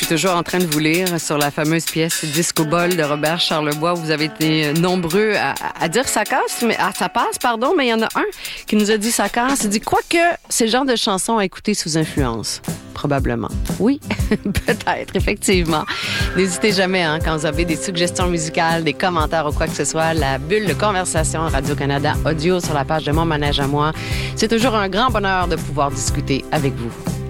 suis toujours en train de vous lire sur la fameuse pièce Disco Ball de Robert Charlebois. Vous avez été nombreux à dire ça casse, mais ça passe, pardon, mais il y en a un qui nous a dit ça casse. Il dit, quoique, c'est le genre de chanson à écouter sous influence. Probablement. Oui, peut-être, effectivement. N'hésitez jamais, quand vous avez des suggestions musicales, des commentaires ou quoi que ce soit, la bulle de conversation Radio-Canada Audio sur la page de Mon Manège à moi. C'est toujours un grand bonheur de pouvoir discuter avec vous.